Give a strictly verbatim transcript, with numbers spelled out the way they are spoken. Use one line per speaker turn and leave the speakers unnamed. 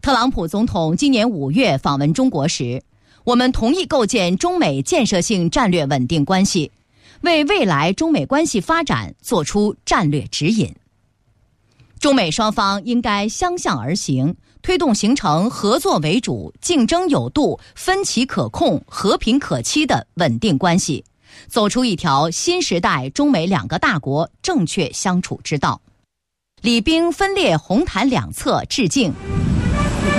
特朗普总统今年五月访问中国时，我们同意构建中美建设性战略稳定关系，为未来中美关系发展作出战略指引。中美双方应该相向而行，推动形成合作为主、竞争有度、分歧可控、和平可期的稳定关系，走出一条新时代中美两个大国正确相处之道。礼兵分列红毯两侧致敬。